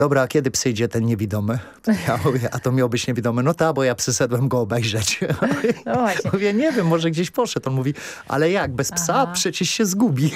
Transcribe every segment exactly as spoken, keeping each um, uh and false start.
dobra, a kiedy przyjdzie ten niewidomy? Ja mówię, a to miał być niewidomy? No ta, bo ja przyszedłem go obejrzeć. No właśnie. Mówię, nie wiem, może gdzieś poszedł. On mówi, ale jak, bez psa? Aha. Przecież się zgubi.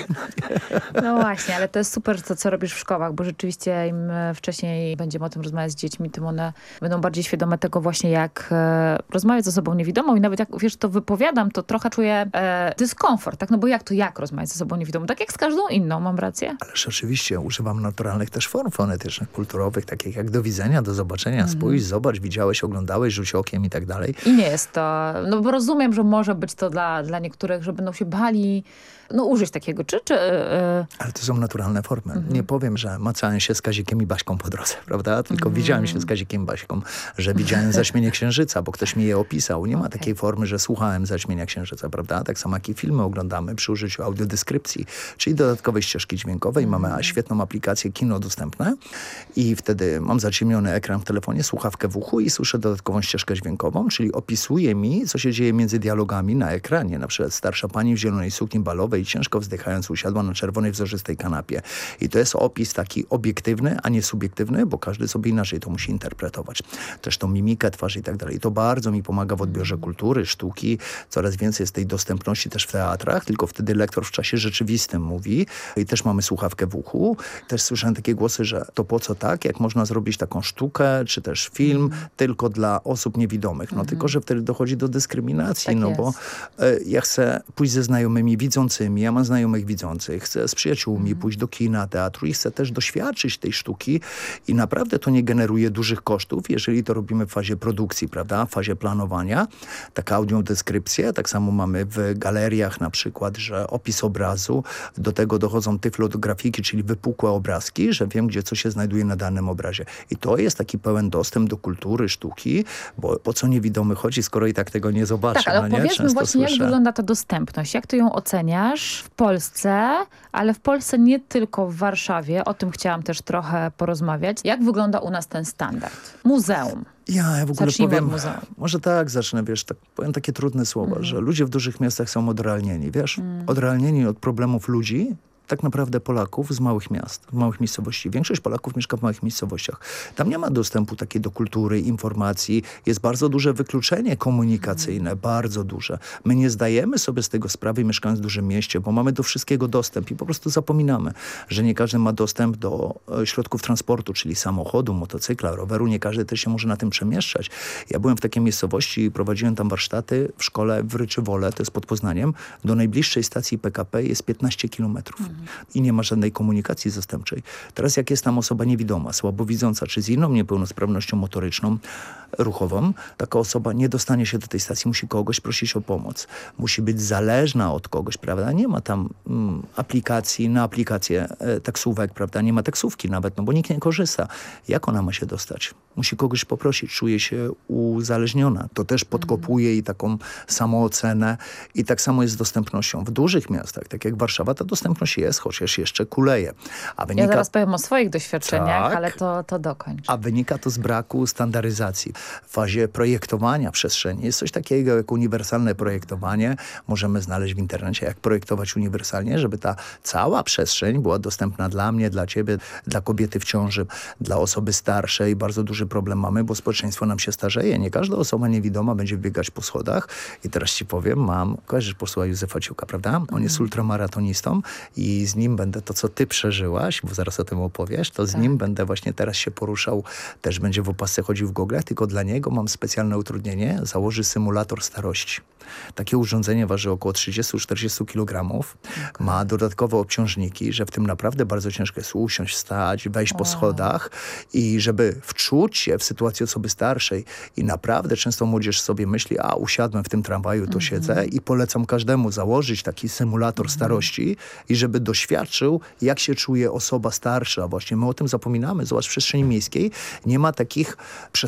No właśnie, ale to jest super to, co robisz w szkołach, bo rzeczywiście im wcześniej będziemy o tym rozmawiać z dziećmi, tym one będą bardziej świadome tego właśnie, jak e, rozmawiać z osobą niewidomą i nawet jak, wiesz, to wypowiadam, to trochę czuję e, dyskomfort, tak? No bo jak to, jak rozmawiać z osobą niewidomą? Tak jak z każdą inną, mam rację? Ależ oczywiście używam naturalnych też form fonetycznych, kulturowych, takich jak do widzenia, do zobaczenia, mhm. spójrz, zobacz, widziałeś, oglądałeś, rzuć okiem i tak dalej. I nie jest to, no bo rozumiem, że może być to dla, dla niektórych, że będą się bali no użyć takiego, czy... czy yy... Ale to są naturalne formy. Mhm. Nie powiem, że macałem się z Kazikiem i Baśką po drodze, prawda? Tylko mhm. widziałem się z Kazikiem i Baśką, że widziałem zaćmienie księżyca, bo ktoś mi je opisał. Nie ma okay. takiej formy, że słuchałem zaćmienia księżyca, prawda? Tak samo jak i filmy oglądamy przy użyciu audiodeskrypcji, czyli dodatkowej ścieżki dźwiękowej. Mhm. Mamy świetną aplikację Kino dostępne i wtedy mam zaciemniony ekran w telefonie, słuchawkę w uchu i słyszę dodatkową ścieżkę dźwiękową, czyli opisuje mi, co się dzieje między dialogami na ekranie. Na przykład starsza pani w zielonej sukni balowej i ciężko wzdychając usiadła na czerwonej wzorzystej kanapie. I to jest opis taki obiektywny, a nie subiektywny, bo każdy sobie inaczej to musi interpretować. Też tą mimikę twarzy i tak dalej. To bardzo mi pomaga w odbiorze kultury, sztuki. Coraz więcej jest tej dostępności też w teatrach, tylko wtedy lektor w czasie rzeczywistym mówi. I też mamy słuchawkę w uchu. Też słyszałem takie głosy, że to po co tak, jak można zrobić taką sztukę, czy też film, mm. tylko dla osób niewidomych. No mm. tylko, że wtedy dochodzi do dyskryminacji, tak no jest. Bo y, ja chcę pójść ze znajomymi widzącymi, ja mam znajomych widzących, chcę z przyjaciółmi mm. pójść do kina, teatru i chcę też doświadczyć tej sztuki i naprawdę to nie generuje dużych kosztów, jeżeli to robimy w fazie produkcji, prawda, w fazie planowania. Taka audiodeskrypcja, tak samo mamy w galeriach na przykład, że opis obrazu, do tego dochodzą tyflografiki, czyli wypukłe obrazki, że wiem, gdzie co się znajduje na danym obrazie. I to jest taki pełen dostęp do kultury, sztuki, bo po co niewidomy chodzi, skoro i tak tego nie zobaczy. Tak, ale no nie? powiedzmy Często właśnie, słyszę. jak wygląda ta dostępność, jak ty ją oceniasz w Polsce, ale w Polsce nie tylko w Warszawie, o tym chciałam też trochę porozmawiać. Jak wygląda u nas ten standard? Muzeum. Ja, ja w ogóle Zacznijmy powiem, od muzeum. może tak zacznę, wiesz, tak, powiem takie trudne słowa, mm. że ludzie w dużych miastach są odrealnieni, wiesz, mm. odrealnieni od problemów ludzi, tak naprawdę Polaków z małych miast, małych miejscowości. Większość Polaków mieszka w małych miejscowościach. Tam nie ma dostępu takiej do kultury, informacji. Jest bardzo duże wykluczenie komunikacyjne, mm. bardzo duże. My nie zdajemy sobie z tego sprawy, mieszkając w dużym mieście, bo mamy do wszystkiego dostęp i po prostu zapominamy, że nie każdy ma dostęp do e, środków transportu, czyli samochodu, motocykla, roweru. Nie każdy też się może na tym przemieszczać. Ja byłem w takiej miejscowości i prowadziłem tam warsztaty w szkole w Ryczywole, to jest pod Poznaniem. Do najbliższej stacji P K P jest piętnaście kilometrów. Mm. I nie ma żadnej komunikacji zastępczej. Teraz jak jest tam osoba niewidoma, słabowidząca, czy z inną niepełnosprawnością motoryczną, ruchową, taka osoba nie dostanie się do tej stacji, musi kogoś prosić o pomoc. Musi być zależna od kogoś, prawda? Nie ma tam mm, aplikacji na aplikację e, taksówek, prawda? Nie ma taksówki nawet, no bo nikt nie korzysta. Jak ona ma się dostać? Musi kogoś poprosić, czuje się uzależniona. To też podkopuje jej taką samoocenę i tak samo jest z dostępnością. W dużych miastach, tak jak Warszawa, ta dostępność jest, chociaż jeszcze kuleje. A wynika... Ja zaraz powiem o swoich doświadczeniach, tak, ale to, to dokończ. A wynika to z braku standaryzacji. W fazie projektowania przestrzeni jest coś takiego jak uniwersalne projektowanie. Możemy znaleźć w internecie, jak projektować uniwersalnie, żeby ta cała przestrzeń była dostępna dla mnie, dla ciebie, dla kobiety w ciąży, dla osoby starszej. Bardzo duży problem mamy, bo społeczeństwo nam się starzeje. Nie każda osoba niewidoma będzie biegać po schodach. I teraz ci powiem, mam, kojarzysz posła Józefa Ciuka, prawda? On jest ultramaratonistą i z nim będę to, co ty przeżyłaś, bo zaraz o tym opowiesz, to z tak. nim będę właśnie teraz się poruszał, też będzie w opasce chodził w goglach, tylko dla niego mam specjalne utrudnienie, założy symulator starości. Takie urządzenie waży około trzydzieści do czterdziestu kilogramów, okay. ma dodatkowe obciążniki, że w tym naprawdę bardzo ciężko jest usiąść, wstać, wejść o. po schodach i żeby wczuć się w sytuację osoby starszej i naprawdę często młodzież sobie myśli, a usiadłem w tym tramwaju, to mm-hmm. siedzę i polecam każdemu założyć taki symulator mm-hmm. starości i żeby doświadczył, jak się czuje osoba starsza. Właśnie my o tym zapominamy. Zobacz, w przestrzeni miejskiej nie ma takich przestrzeni wypoczynkowych,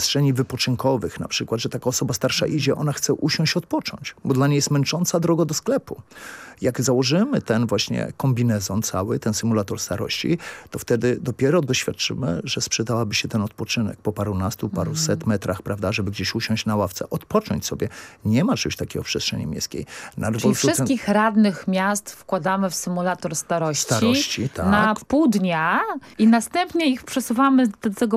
wypoczynkowych, na przykład, że taka osoba starsza idzie, ona chce usiąść, odpocząć, bo dla niej jest męcząca droga do sklepu. Jak założymy ten właśnie kombinezon cały, ten symulator starości, to wtedy dopiero doświadczymy, że sprzedałaby się ten odpoczynek po parunastu, paruset metrach, prawda, żeby gdzieś usiąść na ławce, odpocząć sobie. Nie ma czegoś takiego w przestrzeni miejskiej. Na Czyli wszystkich ten... radnych miast wkładamy w symulator starości, starości tak. na pół dnia i następnie ich przesuwamy do tego